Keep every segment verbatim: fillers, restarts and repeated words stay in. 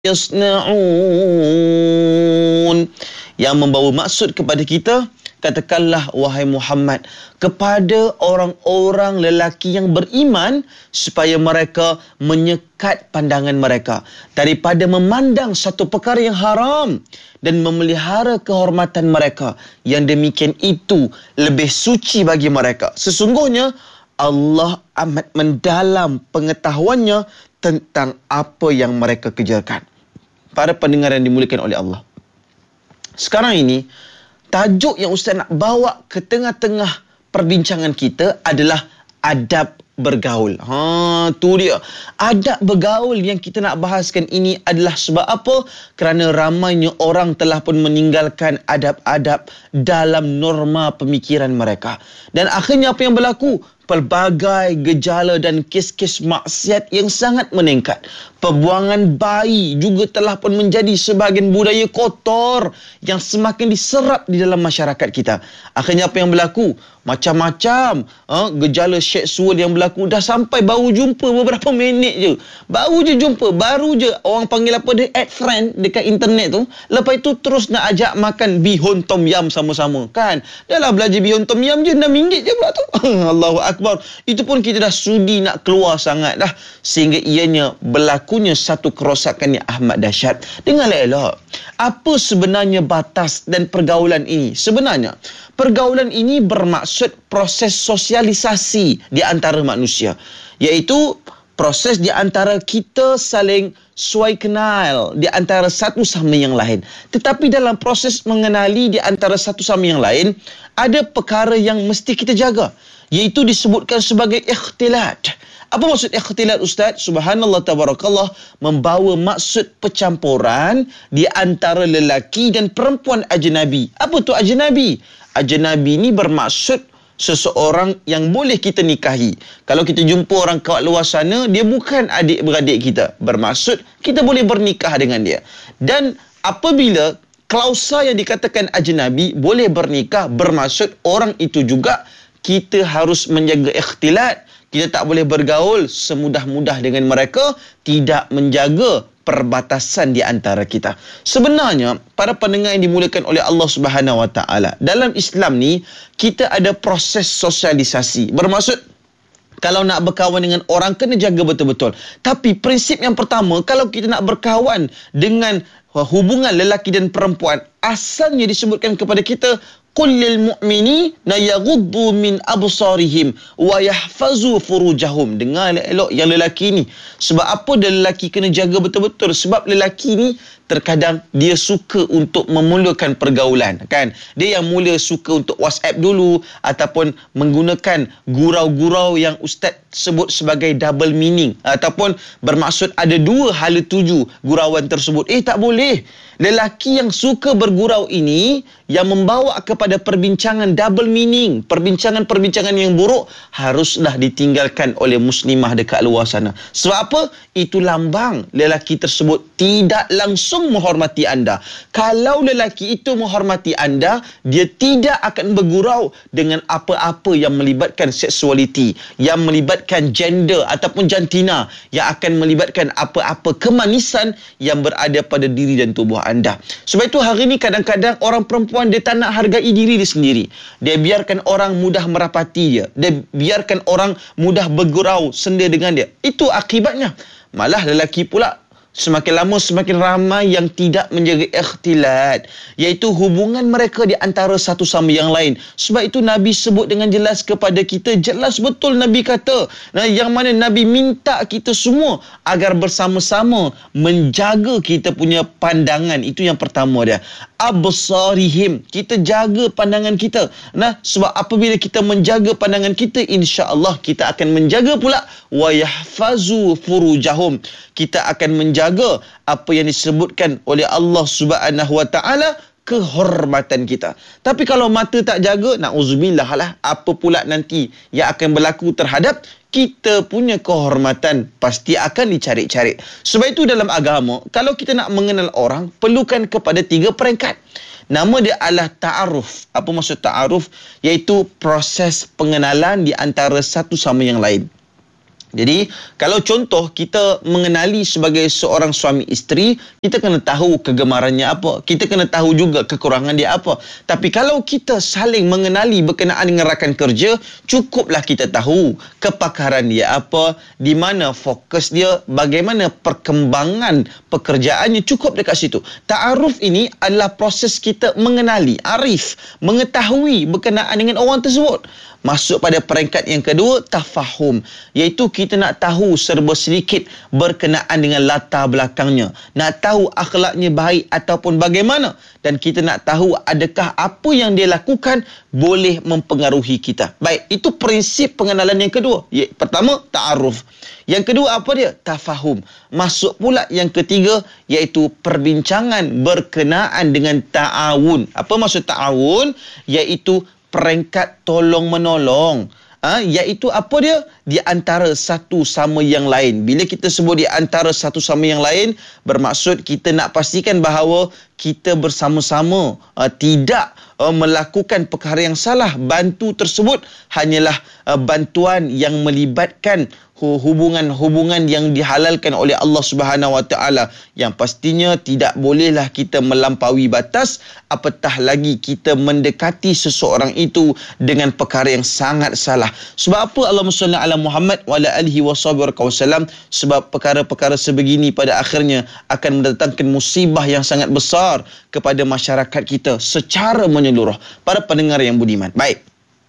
yasna'un, yang membawa maksud kepada kita, katakanlah wahai Muhammad kepada orang-orang lelaki yang beriman supaya mereka menyekat pandangan mereka daripada memandang satu perkara yang haram dan memelihara kehormatan mereka, yang demikian itu lebih suci bagi mereka. Sesungguhnya Allah amat mendalam pengetahuannya tentang apa yang mereka kerjakan. Para pendengar yang dimuliakan oleh Allah, sekarang ini tajuk yang Ustaz nak bawa ke tengah-tengah perbincangan kita adalah adab bergaul. Ha, tu dia. Adab bergaul yang kita nak bahaskan ini adalah sebab apa? Kerana ramainya orang telah pun meninggalkan adab-adab dalam norma pemikiran mereka. Dan akhirnya apa yang berlaku? Pelbagai gejala dan kes-kes maksiat yang sangat meningkat. Perbuangan bayi juga telah pun menjadi sebahagian budaya kotor yang semakin diserap di dalam masyarakat kita. Akhirnya apa yang berlaku? Macam-macam ha, gejala seksual yang berlaku. Dah sampai baru jumpa beberapa minit je. Baru je jumpa. Baru je orang panggil apa dia, add friend dekat internet tu. Lepas itu terus nak ajak makan bihun tom yum sama-sama. Kan? Dah lah belajar bihun tom yum je enam ringgit je pula tu. Allahu Akbar. Itu pun kita dah sudi nak keluar sangat dah. Sehingga ianya berlakunya satu kerosakan yang amat dahsyat. Dengarlah elok. Apa sebenarnya batas dan pergaulan ini? Sebenarnya pergaulan ini bermaksud proses sosialisasi di antara manusia, iaitu proses di antara kita saling suai kenal di antara satu sama yang lain. Tetapi dalam proses mengenali di antara satu sama yang lain, ada perkara yang mesti kita jaga, iaitu disebutkan sebagai ikhtilat. Apa maksud ikhtilat, Ustaz? Subhanallah tabarakallah, membawa maksud percampuran di antara lelaki dan perempuan ajnabi. Apa tu ajnabi? Ajnabi ni bermaksud seseorang yang boleh kita nikahi. Kalau kita jumpa orang kat luar sana, dia bukan adik-beradik kita. Bermaksud kita boleh bernikah dengan dia. Dan apabila klausa yang dikatakan ajnabi boleh bernikah, bermaksud orang itu juga kita harus menjaga ikhtilat. Kita tak boleh bergaul semudah-mudah dengan mereka, tidak menjaga perbatasan di antara kita. Sebenarnya, para pendengar yang dimuliakan oleh Allah Subhanahu Wa Taala, dalam Islam ni kita ada proses sosialisasi. Bermaksud kalau nak berkawan dengan orang kena jaga betul-betul. Tapi prinsip yang pertama, kalau kita nak berkawan dengan hubungan lelaki dan perempuan, asalnya disebutkan kepada kita qul lil mu'minina yaghuddu min absarihim wa yahfazu furujahum. Dengar elok yang lelaki ni. Sebab apa dia lelaki kena jaga betul-betul? Sebab lelaki ni terkadang dia suka untuk memulakan pergaulan, kan? Dia yang mula suka untuk WhatsApp dulu ataupun menggunakan gurau-gurau yang Ustaz sebut sebagai double meaning, ataupun bermaksud ada dua hala tuju gurauan tersebut. Eh, tak boleh. Lelaki yang suka bergurau ini yang membawa kepada perbincangan double meaning, perbincangan-perbincangan yang buruk, haruslah ditinggalkan oleh muslimah dekat luar sana. Sebab apa? Itu lambang lelaki tersebut tidak langsung menghormati anda. Kalau lelaki itu menghormati anda, dia tidak akan bergurau dengan apa-apa yang melibatkan seksualiti, yang melibatkan gender ataupun jantina, yang akan melibatkan apa-apa kemanisan yang berada pada diri dan tubuh anda. Sebab itu hari ini kadang-kadang orang perempuan dia tak nak hargai diri dia sendiri. Dia biarkan orang mudah merapati dia. Dia biarkan orang mudah bergurau senda dengan dia. Itu akibatnya. Malah lelaki pula semakin lama semakin ramai yang tidak menjaga ikhtilat, iaitu hubungan mereka di antara satu sama yang lain. Sebab itu Nabi sebut dengan jelas kepada kita, jelas betul Nabi kata, nah, yang mana Nabi minta kita semua agar bersama-sama menjaga kita punya pandangan. Itu yang pertama dia. Absarihim, kita jaga pandangan kita. Nah, sebab apabila kita menjaga pandangan kita, insya-Allah kita akan menjaga pula wa yahfazu furujahum. Kita akan menjaga apa yang disebutkan oleh Allah Subhanahu Wa Taala, kehormatan kita. Tapi kalau mata tak jaga, na'udzubillah lah, apa pula nanti yang akan berlaku terhadap kita punya kehormatan? Pasti akan dicari-cari. Sebab itu dalam agama, kalau kita nak mengenal orang, perlukan kepada tiga peringkat. Nama dia adalah ta'aruf. Apa maksud ta'aruf? Iaitu proses pengenalan di antara satu sama yang lain. Jadi, kalau contoh kita mengenali sebagai seorang suami isteri, kita kena tahu kegemarannya apa. Kita kena tahu juga kekurangan dia apa. Tapi kalau kita saling mengenali berkenaan dengan rakan kerja, cukuplah kita tahu kepakaran dia apa, di mana fokus dia, bagaimana perkembangan pekerjaannya, cukup dekat situ. Ta'aruf ini adalah proses kita mengenali, arif, mengetahui berkenaan dengan orang tersebut. Masuk pada peringkat yang kedua, tafahum, iaitu kita nak tahu serba sedikit berkenaan dengan latar belakangnya, nak tahu akhlaknya baik ataupun bagaimana, dan kita nak tahu adakah apa yang dia lakukan boleh mempengaruhi kita. Baik, itu prinsip pengenalan yang kedua. Ya, pertama, ta'aruf. Yang kedua apa dia? Tafahum. Masuk pula yang ketiga, iaitu perbincangan berkenaan dengan ta'awun. Apa maksud ta'awun? Iaitu peringkat tolong-menolong. Ha, iaitu apa dia? Di antara satu sama yang lain. Bila kita sebut di antara satu sama yang lain, bermaksud kita nak pastikan bahawa kita bersama-sama uh, tidak uh, melakukan perkara yang salah. Bantu tersebut hanyalah uh, bantuan yang melibatkan hubungan-hubungan yang dihalalkan oleh Allah Subhanahu Wa Taala, yang pastinya tidak bolehlah kita melampaui batas, apatah lagi kita mendekati seseorang itu dengan perkara yang sangat salah. Sebab apa? Allahumma shalli ala Muhammad wa ala alihi wasallam. Sebab perkara-perkara sebegini pada akhirnya akan mendatangkan musibah yang sangat besar kepada masyarakat kita secara menyeluruh. Para pendengar yang budiman. Baik.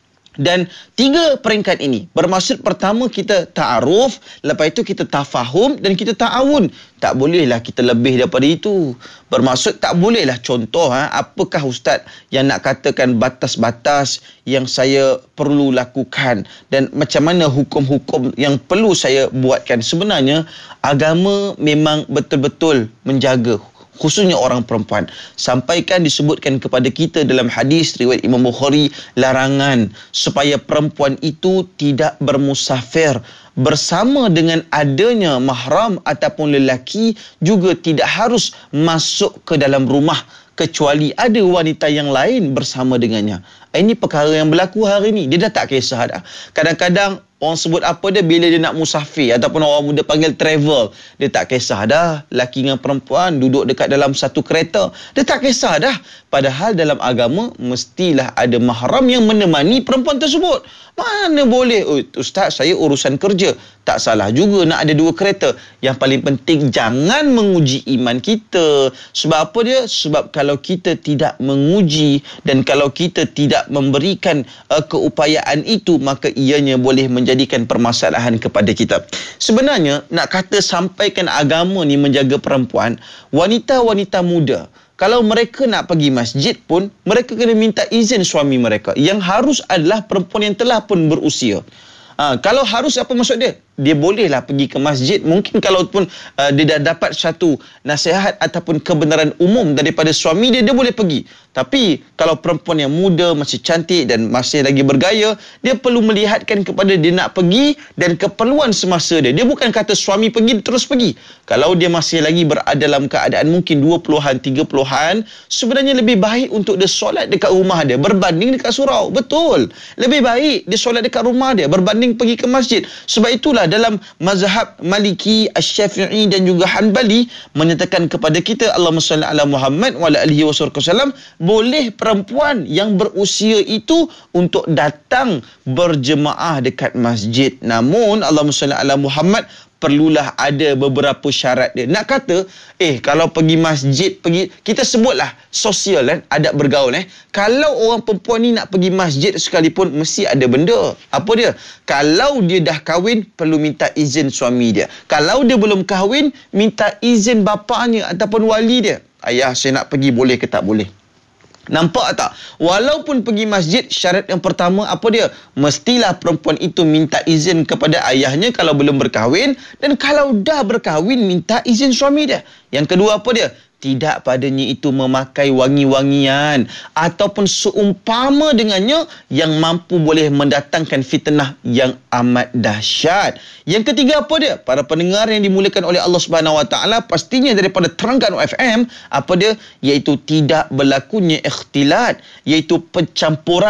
Dan tiga peringkat ini bermaksud pertama kita ta'aruf, lepas itu kita tafahum dan kita ta'awun. Tak bolehlah kita lebih daripada itu. Bermaksud tak bolehlah contoh, ha, apakah ustaz yang nak katakan batas-batas yang saya perlu lakukan dan macam mana hukum-hukum yang perlu saya buatkan. Sebenarnya agama memang betul-betul menjaga, khususnya orang perempuan. Sampaikan disebutkan kepada kita dalam hadis riwayat Imam Bukhari, larangan supaya perempuan itu tidak bermusafir bersama dengan adanya mahram ataupun lelaki, juga tidak harus masuk ke dalam rumah kecuali ada wanita yang lain bersama dengannya. Ini perkara yang berlaku hari ini. Dia dah tak kisah dah. Kadang-kadang orang sebut apa dia, bila dia nak musafir ataupun orang muda panggil travel, dia tak kisah dah lelaki dengan perempuan duduk dekat dalam satu kereta. Dia tak kisah dah. Padahal dalam agama mestilah ada mahram yang menemani perempuan tersebut. Mana boleh, oh, ustaz saya urusan kerja. Tak salah juga nak ada dua kereta. Yang paling penting jangan menguji iman kita. Sebab apa dia? Sebab kalau kita tidak menguji dan kalau kita tidak memberikan uh, keupayaan itu, maka ianya boleh menjadikan permasalahan kepada kita. Sebenarnya nak kata sampaikan agama ni menjaga perempuan, wanita-wanita muda, kalau mereka nak pergi masjid pun, mereka kena minta izin suami mereka. Yang harus adalah perempuan yang telah pun berusia. Ha, kalau harus apa maksud dia? Dia bolehlah pergi ke masjid. Mungkin kalau pun uh, dia dah dapat satu nasihat ataupun kebenaran umum daripada suami dia, dia boleh pergi. Tapi kalau perempuan yang muda, masih cantik dan masih lagi bergaya, dia perlu melihatkan kepada dia nak pergi dan keperluan semasa dia. Dia bukan kata suami pergi, dia terus pergi. Kalau dia masih lagi berada dalam keadaan mungkin dua puluhan, tiga puluhan, sebenarnya lebih baik untuk dia solat dekat rumah dia berbanding dekat surau. Betul. Lebih baik dia solat dekat rumah dia berbanding pergi ke masjid. Sebab itulah dalam mazhab Maliki, Asy-Syafi'i dan juga Hanbali menyatakan kepada kita, Allahumma shalli ala Muhammad wa ala alihi wasallam, boleh perempuan yang berusia itu untuk datang berjemaah dekat masjid. Namun Allahumma shalli ala Muhammad, perlulah ada beberapa syarat dia. Nak kata, eh kalau pergi masjid, pergi, kita sebutlah sosial kan, adab bergaul eh. Kalau orang perempuan ni nak pergi masjid sekalipun, mesti ada benda. Apa dia? Kalau dia dah kahwin, perlu minta izin suami dia. Kalau dia belum kahwin, minta izin bapaknya ataupun wali dia. Ayah, saya nak pergi, boleh ke tak boleh? Nampak tak? Walaupun pergi masjid, syarat yang pertama apa dia? Mestilah perempuan itu minta izin kepada ayahnya kalau belum berkahwin, dan kalau dah berkahwin minta izin suami dia. Yang kedua apa dia? Tidak padanya itu memakai wangi-wangian ataupun seumpama dengannya yang mampu boleh mendatangkan fitnah yang amat dahsyat. Yang ketiga apa dia? Para pendengar yang dimuliakan oleh Allah Subhanahu Wa Taala, pastinya daripada Terengganu F M, apa dia? Iaitu tidak berlakunya ikhtilat, iaitu pencampuran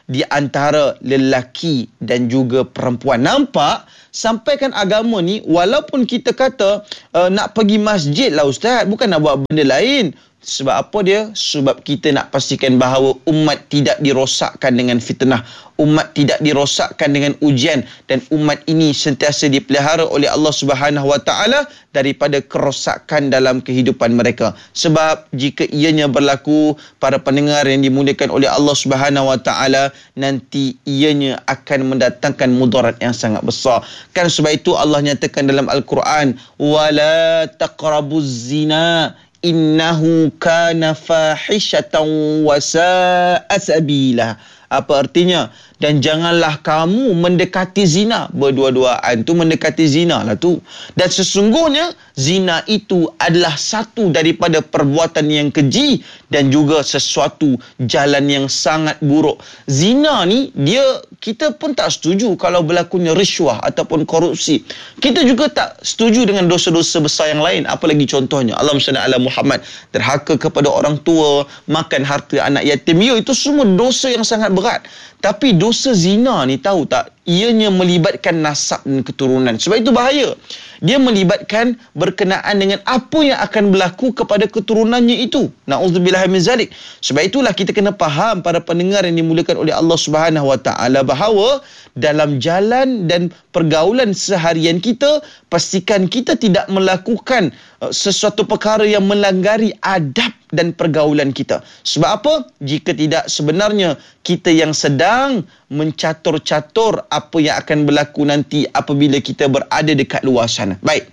di antara lelaki dan juga perempuan. Nampak? Sampaikan agama ni, walaupun kita kata uh, nak pergi masjid lah Ustaz, bukan nak buat benda lain. Sebab apa dia? Sebab kita nak pastikan bahawa umat tidak dirosakkan dengan fitnah, umat tidak dirosakkan dengan ujian, dan umat ini sentiasa dipelihara oleh Allah Subhanahu Wa Taala daripada kerosakan dalam kehidupan mereka. Sebab jika ianya berlaku, para pendengar yang dimuliakan oleh Allah Subhanahu Wa Taala, nanti ianya akan mendatangkan mudarat yang sangat besar. Kan sebab itu Allah nyatakan dalam Al-Quran, wala taqrabuz zina innahu kana fahishatan wa sa'a sabila. Apa artinya? Dan janganlah kamu mendekati zina. Berdua-duaan tu mendekati zina lah tu. Dan sesungguhnya zina itu adalah satu daripada perbuatan yang keji dan juga sesuatu jalan yang sangat buruk. Zina ni dia, kita pun tak setuju kalau berlakunya rishwah ataupun korupsi. Kita juga tak setuju dengan dosa-dosa besar yang lain. Apalagi contohnya Allahumma shalli ala Muhammad, derhaka kepada orang tua, makan harta anak yatim. Ya, itu semua dosa yang sangat berat. Tapi dosa zina ni, tahu tak, ianya melibatkan nasab dan keturunan. Sebab itu bahaya. Dia melibatkan berkenaan dengan apa yang akan berlaku kepada keturunannya itu. Na'udzubillah min zalik. Sebab itulah kita kena faham, para pendengar yang dimuliakan oleh Allah Subhanahu Wa Taala, bahawa dalam jalan dan pergaulan seharian kita, pastikan kita tidak melakukan uh, sesuatu perkara yang melanggari adab dan pergaulan kita. Sebab apa? Jika tidak, sebenarnya kita yang sedang mencatur-catur apa yang akan berlaku nanti apabila kita berada dekat luar sana. Baik.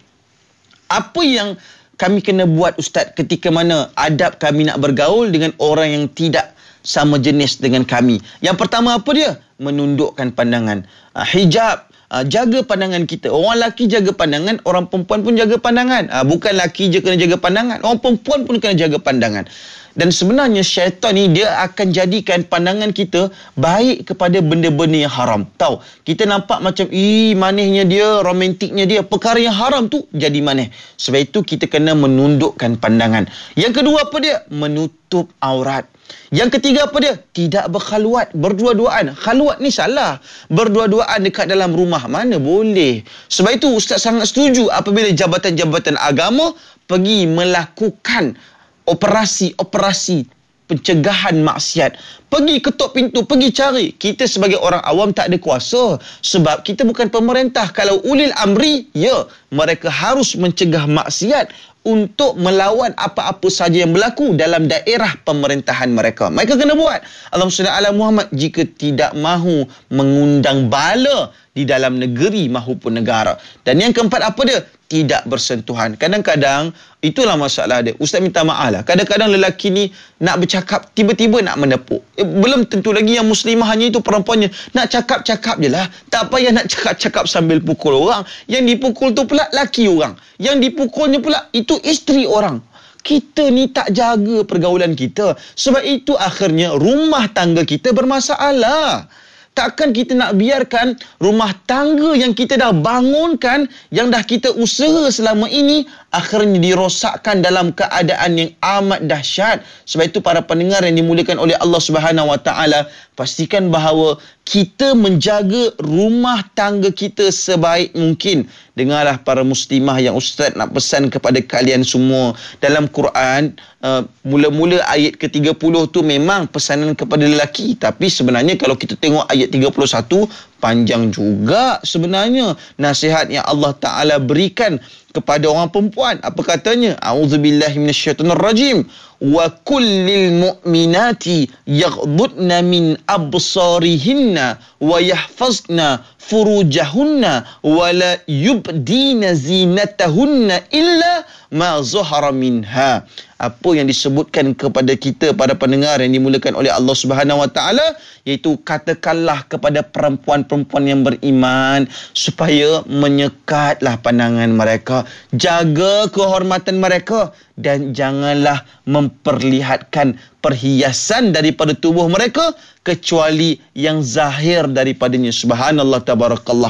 Apa yang kami kena buat Ustaz ketika mana adab kami nak bergaul dengan orang yang tidak sama jenis dengan kami? Yang pertama apa dia? Menundukkan pandangan. Uh, hijab. Uh, jaga pandangan kita. Orang lelaki jaga pandangan, orang perempuan pun jaga pandangan. Uh, bukan lelaki je kena jaga pandangan, orang perempuan pun kena jaga pandangan. Dan sebenarnya syaitan ni dia akan jadikan pandangan kita baik kepada benda-benda yang haram. Tahu, kita nampak macam ih manisnya dia, romantiknya dia, perkara yang haram tu jadi manis. Sebab itu kita kena menundukkan pandangan. Yang kedua apa dia? Menutup aurat. Yang ketiga apa dia? Tidak berkhaluat, berdua-duaan. Khaluat ni salah. Berdua-duaan dekat dalam rumah, mana boleh. Sebab itu Ustaz sangat setuju apabila jabatan-jabatan agama pergi melakukan operasi-operasi pencegahan maksiat. Pergi ketuk pintu, pergi cari. Kita sebagai orang awam tak ada kuasa. Sebab kita bukan pemerintah. Kalau ulil amri, ya, mereka harus mencegah maksiat untuk melawan apa-apa saja yang berlaku dalam daerah pemerintahan mereka. Mereka kena buat. Allahumma shalli ala Muhammad. Jika tidak mahu mengundang bala di dalam negeri maupun negara. Dan yang keempat apa dia? Tidak bersentuhan. Kadang-kadang itulah masalah dia. Ustaz minta maaf lah. Kadang-kadang lelaki ni nak bercakap, tiba-tiba nak menepuk. Eh, belum tentu lagi yang muslimahnya itu perempuannya. Nak cakap-cakap je lah. Tak payah nak cakap-cakap sambil pukul orang. Yang dipukul tu pula laki orang. Yang dipukulnya pula itu isteri orang. Kita ni tak jaga pergaulan kita. Sebab itu akhirnya rumah tangga kita bermasalah. Takkan kita nak biarkan rumah tangga yang kita dah bangunkan, yang dah kita usaha selama ini, akhirnya dirosakkan dalam keadaan yang amat dahsyat. Sebab itu para pendengar yang dimuliakan oleh Allah Subhanahu Wa Taala, pastikan bahawa kita menjaga rumah tangga kita sebaik mungkin. Dengarlah para muslimah yang Ustaz nak pesan kepada kalian semua. Dalam Quran, uh, mula-mula ayat ke tiga puluh tu memang pesanan kepada lelaki. Tapi sebenarnya kalau kita tengok ayat tiga puluh satu, panjang juga sebenarnya nasihat yang Allah Ta'ala berikan kepada orang perempuan. Apa katanya? A'udzubillahi minasyaitonirrajim. Wa kullil mu'minati yaghdudna min absarihinna wa yahfazna furujahunna wa la yubdina zinatahunna illa ma zahara minha. Apa yang disebutkan kepada kita para pendengar yang dimuliakan oleh Allah Subhanahu Wa Taala, iaitu katakanlah kepada perempuan-perempuan yang beriman supaya menyekatlah pandangan mereka, jaga kehormatan mereka, dan janganlah memperlihatkan perhiasan daripada tubuh mereka kecuali yang zahir daripadanya. Subhanallah, tabarakallah.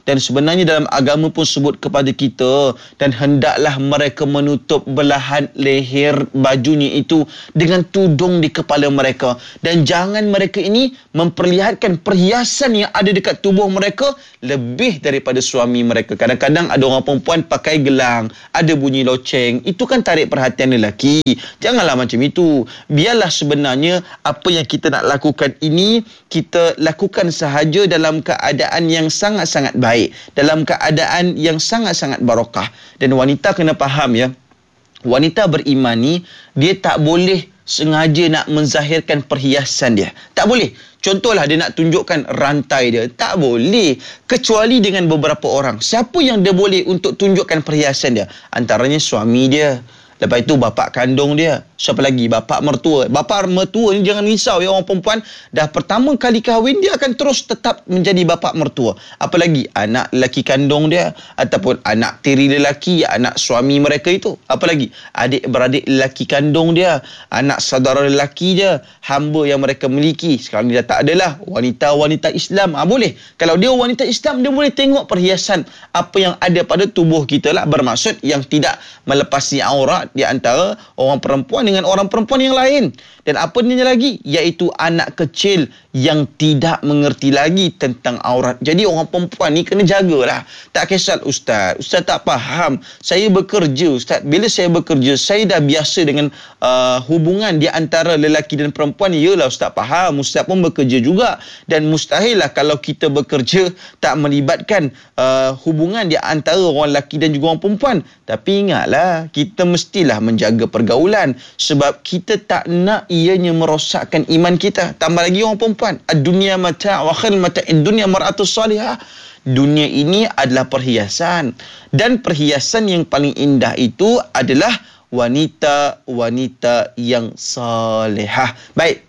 Dan sebenarnya dalam agama pun sebut kepada kita, dan hendaklah mereka menutup belahan leher bajunya itu dengan tudung di kepala mereka. Dan jangan mereka ini memperlihatkan perhiasan yang ada dekat tubuh mereka lebih daripada suami mereka. Kadang-kadang ada orang perempuan pakai gelang, ada bunyi loceng. Itu kan tarik perhatian lelaki. Janganlah macam itu. Biarlah sebenarnya apa yang kita nak lakukan ini, kita lakukan sahaja dalam keadaan yang sangat-sangat baik, dalam keadaan yang sangat-sangat barakah. Dan wanita kena faham ya, wanita beriman ni, dia tak boleh sengaja nak menzahirkan perhiasan dia. Tak boleh. Contohlah dia nak tunjukkan rantai dia. Tak boleh. Kecuali dengan beberapa orang. Siapa yang dia boleh untuk tunjukkan perhiasan dia? Antaranya suami dia. Lepas itu bapak kandung dia. Siapa lagi? Bapak mertua. Bapak mertua ni jangan risau ya orang perempuan. Dah pertama kali kahwin, dia akan terus tetap menjadi bapak mertua. Apalagi anak lelaki kandung dia, ataupun anak tiri lelaki, anak suami mereka itu. Apalagi adik-beradik lelaki kandung dia, anak saudara lelaki dia, hamba yang mereka miliki. Sekarang ni dah tak adalah wanita-wanita Islam. Ha, boleh. Kalau dia wanita Islam, dia boleh tengok perhiasan apa yang ada pada tubuh kita lah. Bermaksud yang tidak melepasi aurat di antara orang perempuan dengan orang perempuan yang lain. Dan apa ni lagi? Iaitu anak kecil yang tidak mengerti lagi tentang aurat. Jadi orang perempuan ni kena jagalah. Tak kisah ustaz, ustaz tak faham. Saya bekerja ustaz. Bila saya bekerja, saya dah biasa dengan uh, hubungan di antara lelaki dan perempuan. Yalah ustaz faham. Ustaz pun bekerja juga. Dan mustahil lah kalau kita bekerja tak melibatkan uh, hubungan di antara orang lelaki dan juga orang perempuan. Tapi ingatlah, kita mestilah menjaga pergaulan. Sebab kita tak nak ianya merosakkan iman kita. Tambah lagi orang perempuan, ad-dunya mata' wa khairul mata'id dunya mar'atus salihah. Dunia ini adalah perhiasan, dan perhiasan yang paling indah itu adalah wanita-wanita yang salihah. Baik.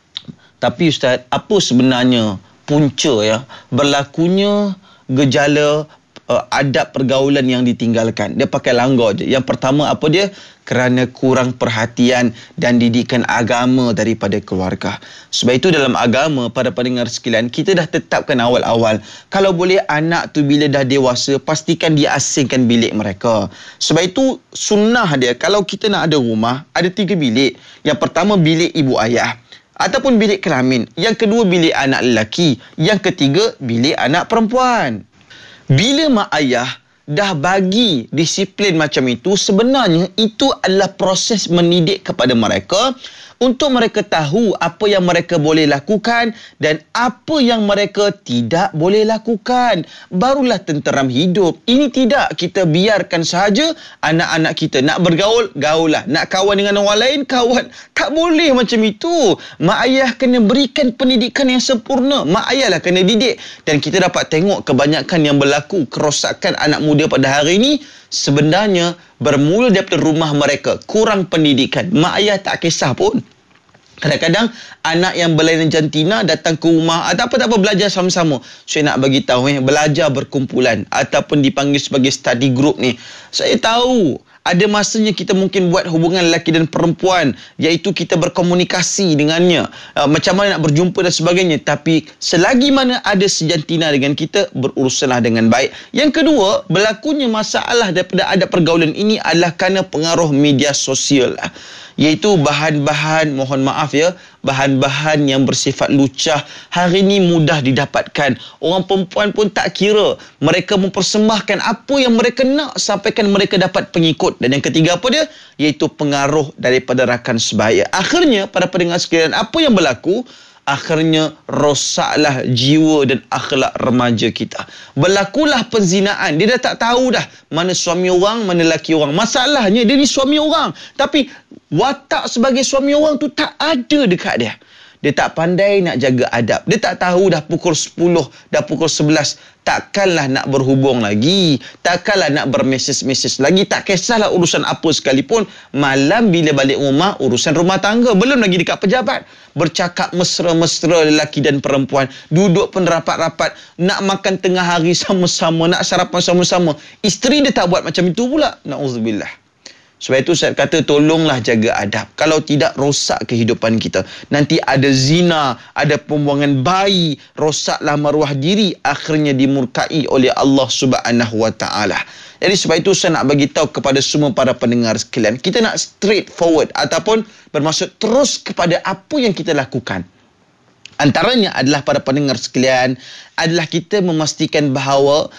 Tapi ustaz, apa sebenarnya punca ya berlakunya gejala uh, adab pergaulan yang ditinggalkan? Dia pakai langgar je. Yang pertama apa dia? Kerana kurang perhatian dan didikan agama daripada keluarga. Sebab itu dalam agama, para pendengar sekalian, kita dah tetapkan awal-awal, kalau boleh anak tu bila dah dewasa, pastikan dia asingkan bilik mereka. Sebab itu sunnah dia, kalau kita nak ada rumah, ada tiga bilik. Yang pertama bilik ibu ayah, ataupun bilik kelamin. Yang kedua bilik anak lelaki. Yang ketiga bilik anak perempuan. Bila mak ayah dah bagi disiplin macam itu, sebenarnya itu adalah proses mendidik kepada mereka untuk mereka tahu apa yang mereka boleh lakukan dan apa yang mereka tidak boleh lakukan. Barulah tenteram hidup. Ini tidak kita biarkan sahaja anak-anak kita nak bergaul, gaul lah. Nak kawan dengan orang lain, kawan. Tak boleh macam itu. Mak ayah kena berikan pendidikan yang sempurna. Mak ayah lah kena didik. Dan kita dapat tengok kebanyakan yang berlaku kerosakan anak muda pada hari ini sebenarnya bermula daripada rumah mereka. Kurang pendidikan. Mak ayah tak kisah pun. Kadang-kadang anak yang berlainan jantina datang ke rumah, ada apa tak apa, belajar sama-sama. Saya nak bagi tahu eh, belajar berkumpulan ataupun dipanggil sebagai study group ni. Saya tahu ada masanya kita mungkin buat hubungan lelaki dan perempuan, iaitu kita berkomunikasi dengannya, uh, macam mana nak berjumpa dan sebagainya. Tapi selagi mana ada sejantina dengan kita, berurusanlah dengan baik. Yang kedua, berlakunya masalah daripada adab pergaulan ini adalah kerana pengaruh media sosial, iaitu bahan-bahan, mohon maaf ya, bahan-bahan yang bersifat lucah hari ini mudah didapatkan. Orang perempuan pun tak kira. Mereka mempersembahkan apa yang mereka nak sampaikan mereka dapat pengikut. Dan yang ketiga apa dia? Iaitu pengaruh daripada rakan sebaya. Akhirnya, para pendengar sekalian, apa yang berlaku? Akhirnya rosaklah jiwa dan akhlak remaja kita. Berlakulah penzinaan. Dia dah tak tahu dah mana suami orang, mana lelaki orang. Masalahnya dia ni suami orang, tapi watak sebagai suami orang tu tak ada dekat dia. Dia tak pandai nak jaga adab. Dia tak tahu dah pukul sepuluh, dah pukul sebelas. Takkanlah nak berhubung lagi. Takkanlah nak bermesej-mesej lagi. Tak kisahlah urusan apa sekalipun. Malam bila balik rumah, urusan rumah tangga. Belum lagi dekat pejabat. Bercakap mesra-mesra lelaki dan perempuan. Duduk pun rapat-rapat. Nak makan tengah hari sama-sama. Nak sarapan sama-sama. Isteri dia tak buat macam itu pula. Na'udzubillah. Sebab itu Ustaz kata tolonglah jaga adab. Kalau tidak, rosak kehidupan kita. Nanti ada zina, ada pembuangan bayi, rosaklah maruah diri, akhirnya dimurkai oleh Allah Subhanahu Wa Taala. Jadi sebab itu saya nak bagi tahu kepada semua para pendengar sekalian, kita nak straight forward ataupun bermaksud terus kepada apa yang kita lakukan. Antaranya adalah para pendengar sekalian, adalah kita memastikan bahawa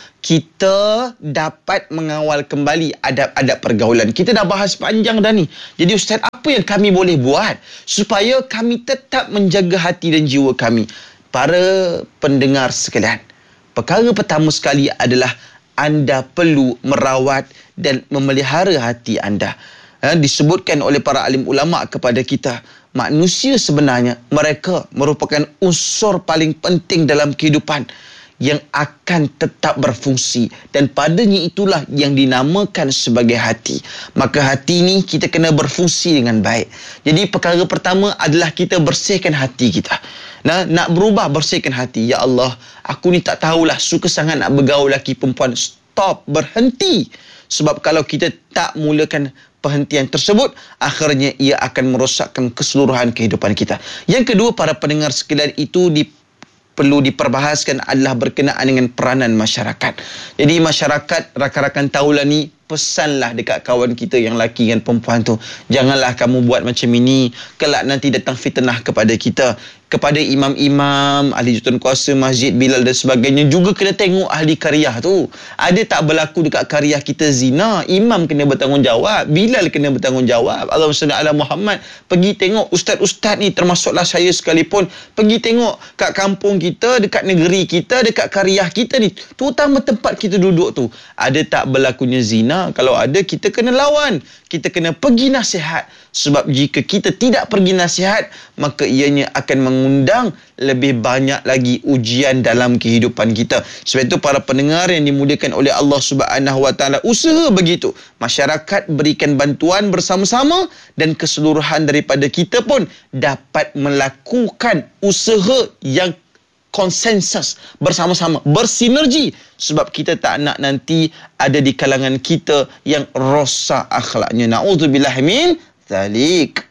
kita dapat mengawal kembali adab-adab pergaulan. Kita dah bahas panjang dah ni. Jadi Ustaz, apa yang kami boleh buat supaya kami tetap menjaga hati dan jiwa kami? Para pendengar sekalian, perkara pertama sekali adalah anda perlu merawat dan memelihara hati anda. Ha, disebutkan oleh para alim ulama kepada kita, manusia sebenarnya mereka merupakan unsur paling penting dalam kehidupan yang akan tetap berfungsi, dan padanya itulah yang dinamakan sebagai hati. Maka hati ni kita kena berfungsi dengan baik. Jadi perkara pertama adalah kita bersihkan hati kita. Nah, nak berubah, bersihkan hati. Ya Allah, aku ni tak tahulah, suka sangat nak bergaul lelaki perempuan. Stop, berhenti. Sebab kalau kita tak mulakan perhentian tersebut, akhirnya ia akan merosakkan keseluruhan kehidupan kita. Yang kedua, para pendengar sekalian, itu di, perlu diperbahaskan adalah berkenaan dengan peranan masyarakat. Jadi masyarakat, rakan-rakan tahulah ni, pesanlah dekat kawan kita yang lelaki dan perempuan tu, janganlah kamu buat macam ini, kelak nanti datang fitnah kepada kita. Kepada imam-imam, ahli jurukuasa masjid, Bilal dan sebagainya, juga kena tengok ahli karyah tu. Ada tak berlaku dekat karyah kita zina? Imam kena bertanggungjawab, Bilal kena bertanggungjawab. Allahumma salli ala Muhammad. Pergi tengok ustaz-ustaz ni, termasuklah saya sekalipun, pergi tengok kat kampung kita, dekat negeri kita, dekat karyah kita ni, terutama tempat kita duduk tu, ada tak berlakunya zina? Kalau ada, kita kena lawan, kita kena pergi nasihat. Sebab jika kita tidak pergi nasihat, maka ianya akan mengundang lebih banyak lagi ujian dalam kehidupan kita. Sebab itu para pendengar yang dimuliakan oleh Allah Subhanahu Wa Taala, usaha begitu. Masyarakat berikan bantuan bersama-sama, dan keseluruhan daripada kita pun dapat melakukan usaha yang konsensus bersama-sama, bersinergi. Sebab kita tak nak nanti ada di kalangan kita yang rosak akhlaknya. Na'udzubillah min zalik.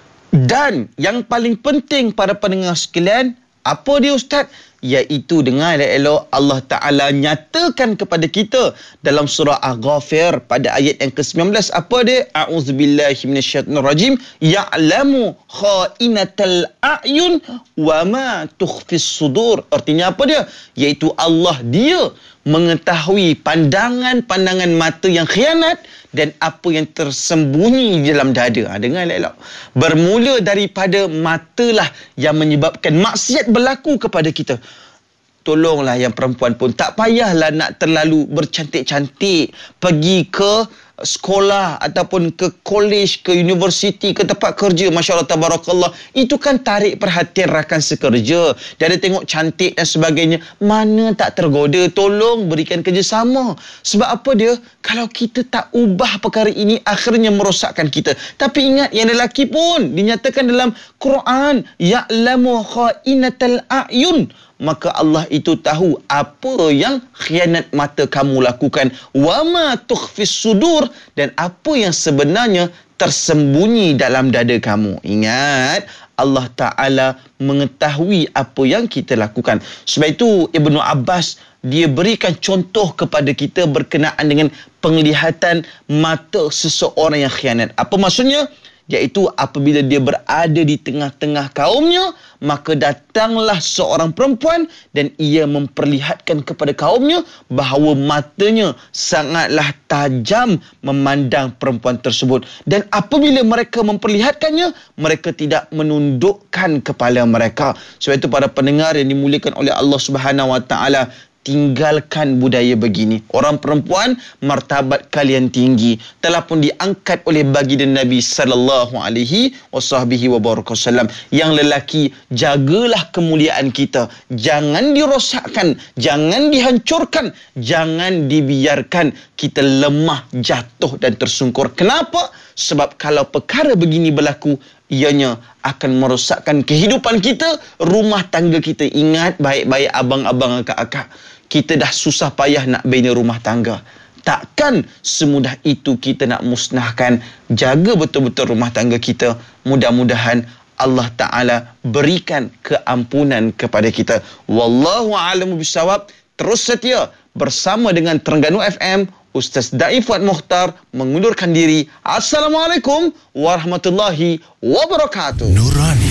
Dan yang paling penting para pendengar sekalian, apa dia Ustaz? Iaitu dengan elok Allah Ta'ala nyatakan kepada kita dalam surah Al-Ghafir pada ayat yang ke sembilan belas. Apa dia? A'udzubillahi minasyaitonirrajim. Ya'lamu kha'inatal a'yun wa ma tukhfis sudur. Artinya apa dia? Iaitu Allah, dia mengetahui pandangan-pandangan mata yang khianat dan apa yang tersembunyi di dalam dada. Ha, dengar elok. Bermula daripada matalah yang menyebabkan maksiat berlaku kepada kita. Tolonglah yang perempuan pun, tak payahlah nak terlalu bercantik-cantik pergi ke sekolah ataupun ke kolej, ke universiti, ke tempat kerja. Masya Allah, tabarakallah. Itu kan tarik perhatian rakan sekerja. Dia ada tengok cantik dan sebagainya. Mana tak tergoda. Tolong berikan kerjasama. Sebab apa dia? Kalau kita tak ubah perkara ini, akhirnya merosakkan kita. Tapi ingat, yang lelaki pun dinyatakan dalam Quran, ya'lamu kha'inatal a'yun. Maka Allah itu tahu apa yang khianat mata kamu lakukan. Wa ma tukhfis sudur, dan apa yang sebenarnya tersembunyi dalam dada kamu. Ingat, Allah Ta'ala mengetahui apa yang kita lakukan. Sebab itu Ibnu Abbas, dia berikan contoh kepada kita berkenaan dengan penglihatan mata seseorang yang khianat. Apa maksudnya? Iaitu apabila dia berada di tengah-tengah kaumnya, maka datanglah seorang perempuan dan ia memperlihatkan kepada kaumnya bahawa matanya sangatlah tajam memandang perempuan tersebut. Dan apabila mereka memperlihatkannya, mereka tidak menundukkan kepala mereka. Sebab itu para pendengar yang dimuliakan oleh Allah Subhanahu Wa Taala, tinggalkan budaya begini. Orang perempuan, martabat kalian tinggi, telah pun diangkat oleh baginda Nabi sallallahu alaihi wasallam. Yang lelaki, jagalah kemuliaan kita, jangan dirosakkan, jangan dihancurkan, jangan dibiarkan kita lemah, jatuh dan tersungkur. Kenapa? Sebab kalau perkara begini berlaku, ianya akan merosakkan kehidupan kita, rumah tangga kita. Ingat baik-baik abang-abang, akak-akak, kita dah susah payah nak bina rumah tangga. takkan semudah itu kita nak musnahkan. Jaga betul-betul rumah tangga kita. Mudah-mudahan Allah Ta'ala berikan keampunan kepada kita. Wallahu a'lamu bissawab. Terus setia bersama dengan Terengganu F M. Ustaz Da'i Fuad Mukhtar mengundurkan diri. Assalamualaikum warahmatullahi wabarakatuh. Nurani